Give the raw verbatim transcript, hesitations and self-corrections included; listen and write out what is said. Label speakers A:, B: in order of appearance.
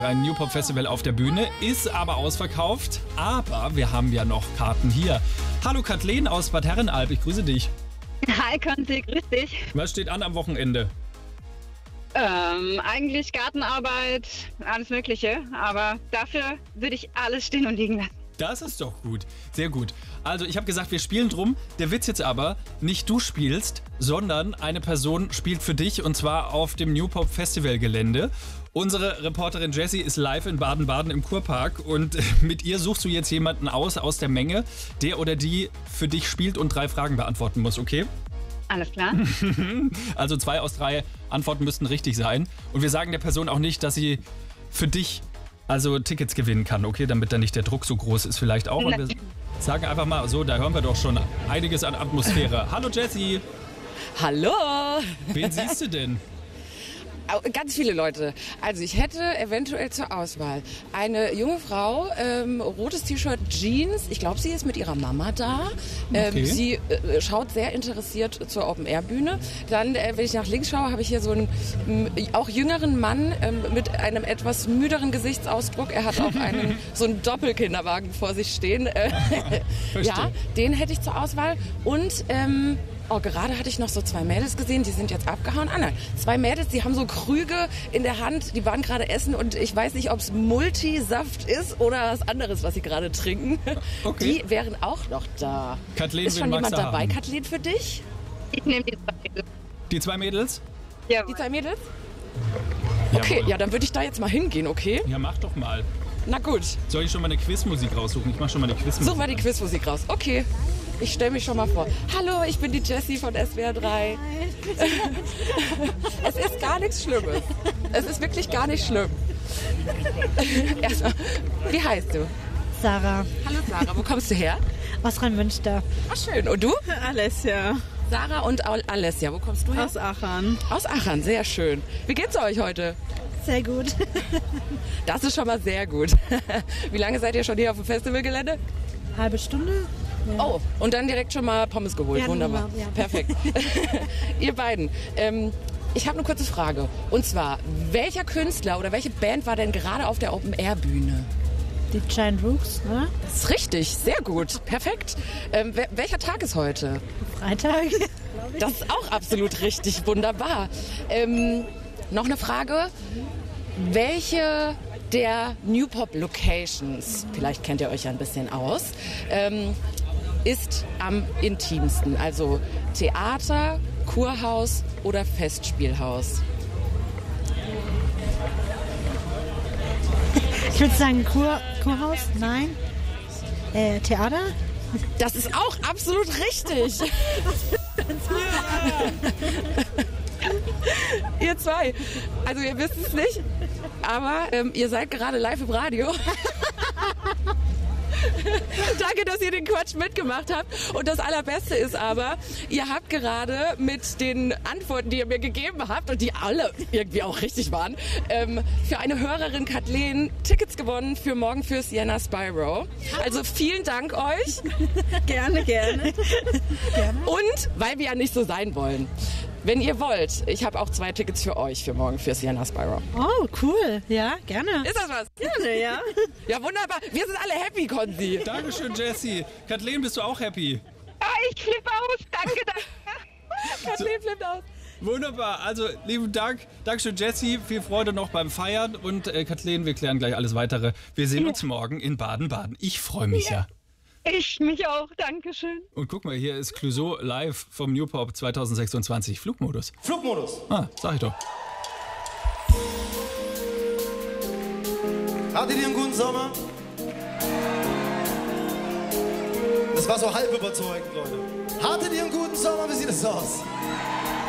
A: Ein New Pop Festival auf der Bühne, ist aber ausverkauft. Aber wir haben ja noch Karten hier. Hallo Kathleen aus Bad Herrenalb, ich grüße dich.
B: Hi Conti, grüß dich.
A: Was steht an am Wochenende?
B: Ähm, eigentlich Gartenarbeit, alles Mögliche. Aber dafür würde ich alles stehen und liegen lassen.
A: Das ist doch gut, sehr gut. Also ich habe gesagt, wir spielen drum. Der Witz jetzt aber, nicht du spielst, sondern eine Person spielt für dich und zwar auf dem New Pop Festival Gelände. Unsere Reporterin Jessie ist live in Baden-Baden im Kurpark und mit ihr suchst du jetzt jemanden aus aus der Menge, der oder die für dich spielt und drei Fragen beantworten muss, okay?
B: Alles klar.
A: Also zwei aus drei Antworten müssten richtig sein. Und wir sagen der Person auch nicht, dass sie für dich also Tickets gewinnen kann, okay? Damit dann nicht der Druck so groß ist vielleicht auch. Und wir sagen einfach mal so, da hören wir doch schon einiges an Atmosphäre. Hallo Jessie.
C: Hallo.
A: Wen siehst du denn?
C: Ganz viele Leute. Also ich hätte eventuell zur Auswahl eine junge Frau, ähm, rotes T-Shirt, Jeans. Ich glaube, sie ist mit ihrer Mama da. Ähm,
A: Okay.
C: Sie äh, schaut sehr interessiert zur Open-Air-Bühne. Dann, äh, wenn ich nach links schaue, habe ich hier so einen m, auch jüngeren Mann ähm, mit einem etwas müderen Gesichtsausdruck. Er hat auch einen so einen Doppelkinderwagen vor sich stehen. Äh, ja, den hätte ich zur Auswahl. Und ähm, Oh, gerade hatte ich noch so zwei Mädels gesehen, die sind jetzt abgehauen. Ah nein, zwei Mädels, die haben so Krüge in der Hand, die waren gerade essen und ich weiß nicht, ob es Multisaft ist oder was anderes, was sie gerade trinken.
A: Okay.
C: Die wären auch noch da.
A: Kathleen,
C: Ist
A: wen
C: schon
A: magst
C: jemand
A: du
C: dabei,
A: haben?
C: Kathleen, für dich?
B: Ich nehme die zwei Mädels.
A: Die zwei Mädels?
B: Ja,
C: Die zwei Mädels? Okay,
A: Jawohl.
C: ja, dann würde ich da jetzt mal hingehen, okay?
A: Ja, mach doch mal.
C: Na gut,
A: Soll ich schon mal eine Quizmusik raussuchen? Ich mach schon mal eine Quizmusik.
C: such mal die Quizmusik raus. Okay, ich stelle mich schon mal vor. Hallo, ich bin die Jessie von S W R drei. Es ist gar nichts Schlimmes. Es ist wirklich gar nicht schlimm. Erstmal, wie heißt du?
D: Sarah
C: Hallo Sarah, wo kommst du her?
D: aus Rhein-Münster.
C: Ach schön. Und du?
D: Alessia
C: Sarah und Al- Alessia, wo kommst du her?
D: aus Aachen.
C: Aus Aachen, sehr schön. Wie geht's euch heute?
D: Sehr gut.
C: Das ist schon mal sehr gut. Wie lange seid ihr schon hier auf dem Festivalgelände?
D: Halbe Stunde? Ja.
C: Oh, und dann direkt schon mal Pommes geholt.
D: Ja,
C: Wunderbar.
D: ja.
C: Perfekt. Ihr beiden, ähm, ich habe eine kurze Frage. Und zwar, welcher Künstler oder welche Band war denn gerade auf der Open-Air-Bühne?
D: Die Giant Rooks, ne?
C: Das ist richtig, sehr gut. Perfekt. Ähm, wel- welcher Tag ist heute?
D: Freitag.
C: Das ist auch absolut richtig. Wunderbar. Ähm, noch eine Frage. Welche der New Pop Locations, vielleicht kennt ihr euch ja ein bisschen aus, ähm, ist am intimsten? Also Theater, Kurhaus oder Festspielhaus?
D: Ich würde sagen Kur Kurhaus, nein. Äh, Theater?
C: Das ist auch absolut richtig. Ihr zwei. Also ihr wisst es nicht, aber ähm, ihr seid gerade live im Radio. Danke, dass ihr den Quatsch mitgemacht habt. Und das Allerbeste ist aber, ihr habt gerade mit den Antworten, die ihr mir gegeben habt und die alle irgendwie auch richtig waren, ähm, für eine Hörerin Kathleen Tickets gewonnen für morgen für Sienna Spyro. Also vielen Dank euch.
D: Gerne, gerne.
C: Und weil wir ja nicht so sein wollen. Wenn ihr wollt, ich habe auch zwei Tickets für euch für morgen für Sienna Spyro.
D: Oh, cool. Ja, gerne.
C: Ist das was?
D: Gerne, ja.
C: Ja, wunderbar. Wir sind alle happy, Konzi.
A: Dankeschön, Jessie. Kathleen, bist du auch happy?
B: Ah, ich flippe aus. Danke, danke.
C: Kathleen flippt aus.
A: Wunderbar. Also, lieben Dank. Dankeschön, Jessie. Viel Freude noch beim Feiern. Und äh, Kathleen, wir klären gleich alles Weitere. Wir sehen uns morgen in Baden-Baden. Ich freue mich ja.
B: Ich mich auch. Dankeschön.
A: Und guck mal, hier ist Clouseau live vom New Pop zwanzig sechsundzwanzig. Flugmodus.
E: Flugmodus.
A: Ah, sag ich doch.
E: Hattet ihr einen guten Sommer? Das war so halb überzeugend, Leute. Hattet ihr einen guten Sommer? Wie sieht es aus?